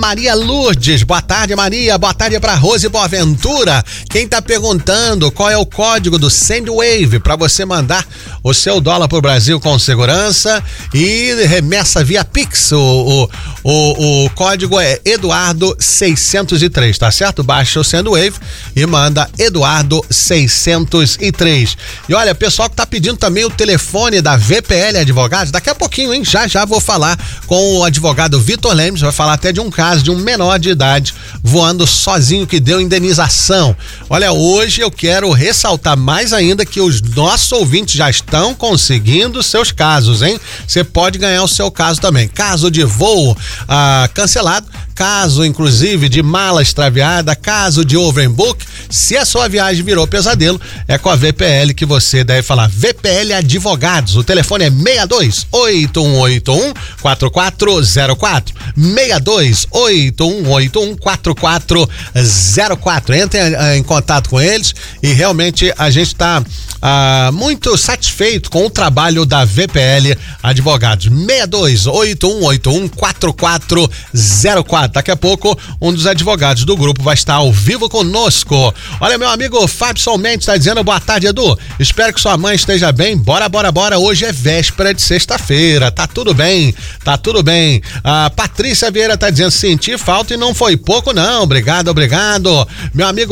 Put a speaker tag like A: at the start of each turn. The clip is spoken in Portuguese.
A: Maria Lourdes. Boa tarde, Maria. Boa tarde para Rose Boaventura. Quem tá perguntando qual é o código do Sendwave para você mandar o seu dólar pro Brasil com segurança e remessa via Pix. O código é Eduardo 603, tá certo? Baixa o Sendwave e manda Eduardo 603. E olha, pessoal que tá pedindo também o telefone da VPL Advogados, daqui a pouquinho, hein? Já vou falar com o advogado Vitor Lemes, vai falar até de um caso de um menor de idade voando sozinho que deu indenização. Olha, hoje eu quero ressaltar mais ainda que os nossos ouvintes já estão conseguindo seus casos, hein? Você pode ganhar o seu caso também. Caso de voo cancelado, caso inclusive de mala extraviada, caso de overbook. Se a sua viagem virou pesadelo, é com a VPL que você deve falar. VPL Advogados, o telefone é 62-8181-4404, 62-8181-4404. Entre em contato com eles e realmente a gente está muito satisfeito com o trabalho da VPL Advogados. 62-8181-4404. Daqui a pouco um dos advogados do grupo vai estar ao vivo conosco. Olha, meu amigo Fábio Mendes está dizendo boa tarde, Edu. Espero que sua mãe esteja bem. Bora. Hoje é véspera de sexta-feira. Tá tudo bem. A Patrícia Vieira está dizendo senti falta e não foi pouco não. Obrigado. Meu amigo